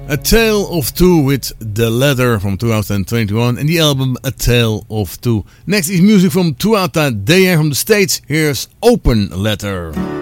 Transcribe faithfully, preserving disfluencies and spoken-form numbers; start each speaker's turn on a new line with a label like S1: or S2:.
S1: A Tale of Two with The Letter from two thousand twenty-one and the album A Tale of Two. Next is music from Tuatha Dea from the States. Here's Open Letter.